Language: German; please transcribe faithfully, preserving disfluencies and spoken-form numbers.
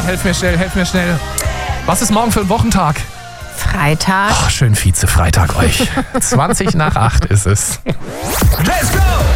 helf mir schnell, helf mir schnell. Was ist morgen für ein Wochentag? Freitag. Ach, schön Vize-Freitag euch. zwanzig nach acht ist es. Let's go!